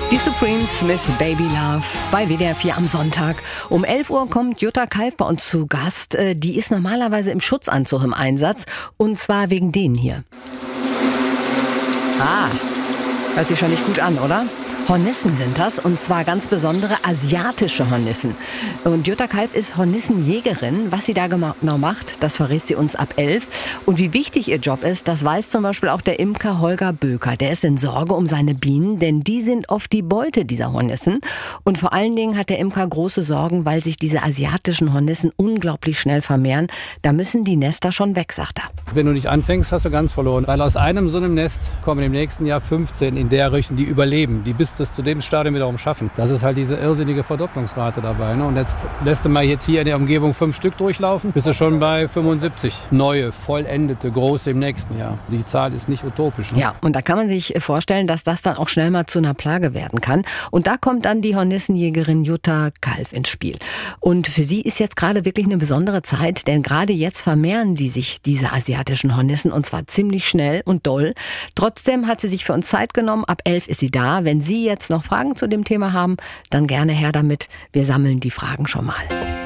Die Supremes mit Baby Love bei WDR 4 am Sonntag. Um 11 Uhr kommt Jutta Kalf bei uns zu Gast. Die ist normalerweise im Schutzanzug im Einsatz. Und zwar wegen denen hier. Hört sich schon nicht gut an, oder? Hornissen sind das, und zwar ganz besondere asiatische Hornissen. Und Jutta Kalf ist Hornissenjägerin. Was sie da genau macht, das verrät sie uns ab 11. Und wie wichtig ihr Job ist, das weiß zum Beispiel auch der Imker Holger Böker. Der ist in Sorge um seine Bienen, denn die sind oft die Beute dieser Hornissen. Und vor allen Dingen hat der Imker große Sorgen, weil sich diese asiatischen Hornissen unglaublich schnell vermehren. Da müssen die Nester schon weg, sagt er. Wenn du nicht anfängst, hast du ganz verloren. Weil aus einem so einem Nest kommen im nächsten Jahr 15 in der Richtung, die überleben, die bis das zu dem Stadium wiederum schaffen. Das ist halt diese irrsinnige Verdopplungsrate dabei. Ne? Und jetzt lässt du mal jetzt hier in der Umgebung 5 Stück durchlaufen, bist du schon bei 75 neue, vollendete, große im nächsten Jahr. Die Zahl ist nicht utopisch. Ne? Ja, und da kann man sich vorstellen, dass das dann auch schnell mal zu einer Plage werden kann. Und da kommt dann die Hornissenjägerin Jutta Kalf ins Spiel. Und für sie ist jetzt gerade wirklich eine besondere Zeit, denn gerade jetzt vermehren die sich, diese asiatischen Hornissen, und zwar ziemlich schnell und doll. Trotzdem hat sie sich für uns Zeit genommen. Ab 11 ist sie da. Wenn Sie jetzt noch Fragen zu dem Thema haben, dann gerne her damit. Wir sammeln die Fragen schon mal.